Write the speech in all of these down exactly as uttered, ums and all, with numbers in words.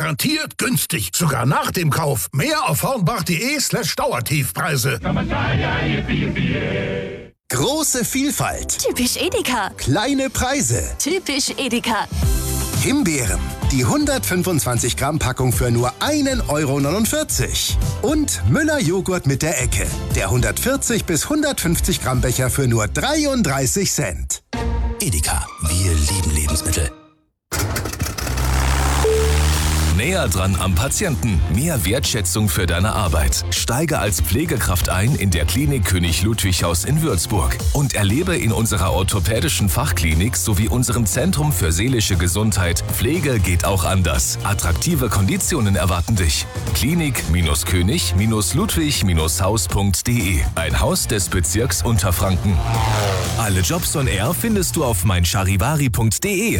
Garantiert günstig. Sogar nach dem Kauf. Mehr auf hornbach.de slash Dauertiefpreise. Große Vielfalt. Typisch Edeka. Kleine Preise. Typisch Edeka. Himbeeren. Die hundertfünfundzwanzig Gramm Packung für nur ein Euro neunundvierzig. Und Müller Joghurt mit der Ecke. Der hundertvierzig bis hundertfünfzig Gramm Becher für nur dreiunddreißig Cent. Edeka. Wir lieben Lebensmittel. Näher dran am Patienten. Mehr Wertschätzung für deine Arbeit. Steige als Pflegekraft ein in der Klinik König Ludwig Haus in Würzburg und erlebe in unserer orthopädischen Fachklinik sowie unserem Zentrum für seelische Gesundheit Pflege geht auch anders. Attraktive Konditionen erwarten dich. Klinik-König-Ludwig-Haus punkt de. Ein Haus des Bezirks Unterfranken. Alle Jobs on Air findest du auf meincharivari punkt de.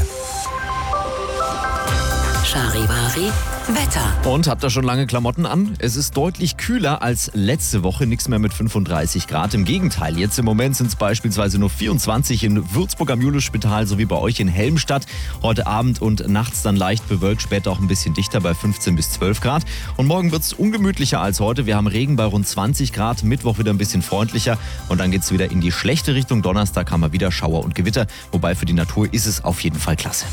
Charivari Wetter. Und habt ihr schon lange Klamotten an? Es ist deutlich kühler als letzte Woche, nichts mehr mit fünfunddreißig Grad. Im Gegenteil, jetzt im Moment sind es beispielsweise nur vierundzwanzig in Würzburg am Juliusspital sowie bei euch in Helmstadt. Heute Abend und nachts dann leicht bewölkt, später auch ein bisschen dichter bei fünfzehn bis zwölf Grad. Und morgen wird es ungemütlicher als heute. Wir haben Regen bei rund zwanzig Grad, Mittwoch wieder ein bisschen freundlicher und dann geht es wieder in die schlechte Richtung. Donnerstag haben wir wieder Schauer und Gewitter, wobei für die Natur ist es auf jeden Fall klasse.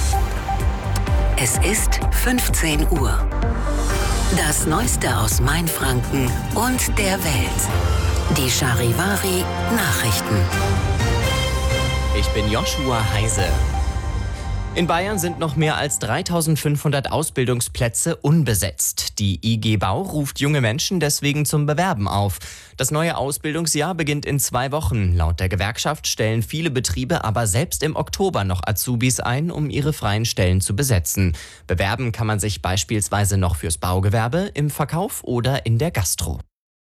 Es ist fünfzehn Uhr. Das Neueste aus Mainfranken und der Welt. Die Charivari Nachrichten. Ich bin Joshua Heise. In Bayern sind noch mehr als dreitausendfünfhundert Ausbildungsplätze unbesetzt. Die I G Bau ruft junge Menschen deswegen zum Bewerben auf. Das neue Ausbildungsjahr beginnt in zwei Wochen. Laut der Gewerkschaft stellen viele Betriebe aber selbst im Oktober noch Azubis ein, um ihre freien Stellen zu besetzen. Bewerben kann man sich beispielsweise noch fürs Baugewerbe, im Verkauf oder in der Gastro.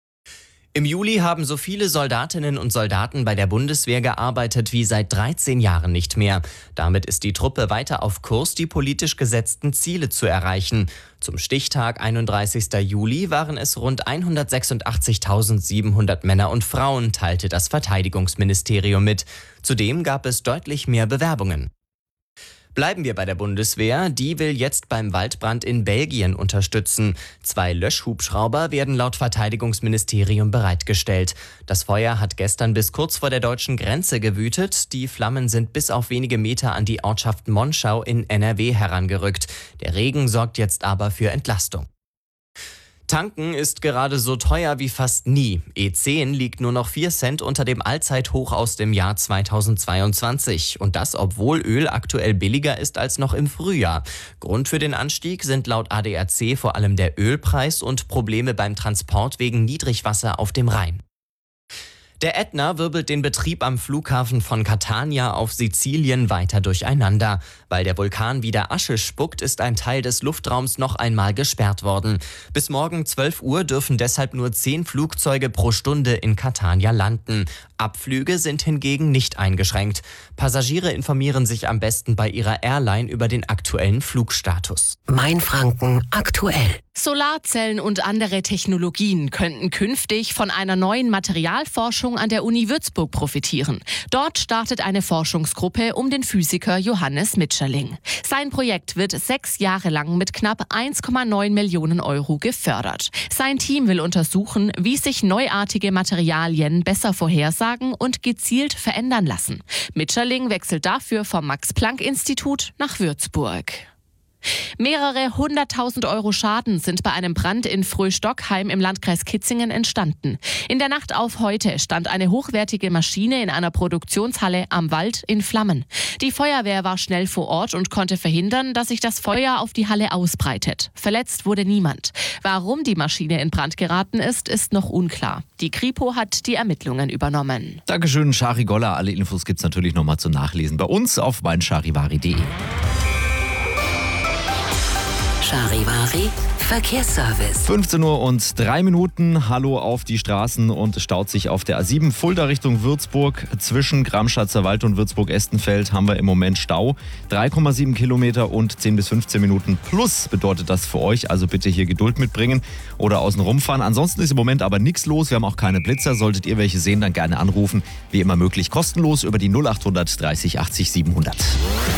Im Juli haben so viele Soldatinnen und Soldaten bei der Bundeswehr gearbeitet wie seit dreizehn Jahren nicht mehr. Damit ist die Truppe weiter auf Kurs, die politisch gesetzten Ziele zu erreichen. Zum Stichtag einunddreißigsten Juli waren es rund hundertsechsundachtzigtausendsiebenhundert Männer und Frauen, teilte das Verteidigungsministerium mit. Zudem gab es deutlich mehr Bewerbungen. Bleiben wir bei der Bundeswehr. Die will jetzt beim Waldbrand in Belgien unterstützen. Zwei Löschhubschrauber werden laut Verteidigungsministerium bereitgestellt. Das Feuer hat gestern bis kurz vor der deutschen Grenze gewütet. Die Flammen sind bis auf wenige Meter an die Ortschaft Monschau in N R W herangerückt. Der Regen sorgt jetzt aber für Entlastung. Tanken ist gerade so teuer wie fast nie. E zehn liegt nur noch vier Cent unter dem Allzeithoch aus dem Jahr zweitausendzweiundzwanzig. Und das, obwohl Öl aktuell billiger ist als noch im Frühjahr. Grund für den Anstieg sind laut A D A C vor allem der Ölpreis und Probleme beim Transport wegen Niedrigwasser auf dem Rhein. Der Ätna wirbelt den Betrieb am Flughafen von Catania auf Sizilien weiter durcheinander. Weil der Vulkan wieder Asche spuckt, ist ein Teil des Luftraums noch einmal gesperrt worden. Bis morgen zwölf Uhr dürfen deshalb nur zehn Flugzeuge pro Stunde in Catania landen. Abflüge sind hingegen nicht eingeschränkt. Passagiere informieren sich am besten bei ihrer Airline über den aktuellen Flugstatus. Mainfranken aktuell. Solarzellen und andere Technologien könnten künftig von einer neuen Materialforschung an der Uni Würzburg profitieren. Dort startet eine Forschungsgruppe um den Physiker Johannes Mitscherling. Sein Projekt wird sechs Jahre lang mit knapp eins Komma neun Millionen Euro gefördert. Sein Team will untersuchen, wie sich neuartige Materialien besser vorhersagen und gezielt verändern lassen. Mitscherling wechselt dafür vom Max-Planck-Institut nach Würzburg. Mehrere hunderttausend Euro Schaden sind bei einem Brand in Fröh-Stockheim im Landkreis Kitzingen entstanden. In der Nacht auf heute stand eine hochwertige Maschine in einer Produktionshalle am Wald in Flammen. Die Feuerwehr war schnell vor Ort und konnte verhindern, dass sich das Feuer auf die Halle ausbreitet. Verletzt wurde niemand. Warum die Maschine in Brand geraten ist, ist noch unklar. Die Kripo hat die Ermittlungen übernommen. Dankeschön, Shari Goller. Alle Infos gibt's natürlich nochmal zum Nachlesen bei uns auf meincharivari punkt de. Charivari Verkehrsservice. fünfzehn Uhr und drei Minuten. Hallo auf die Straßen und es staut sich auf der A sieben Fulda Richtung Würzburg. Zwischen Gramschatzer Wald und Würzburg-Estenfeld haben wir im Moment Stau. drei Komma sieben Kilometer und zehn bis fünfzehn Minuten plus bedeutet das für euch. Also bitte hier Geduld mitbringen oder außen rumfahren. Ansonsten ist im Moment aber nichts los. Wir haben auch keine Blitzer. Solltet ihr welche sehen, dann gerne anrufen. Wie immer möglich kostenlos über die null acht hundert dreißig achtzig siebenhundert.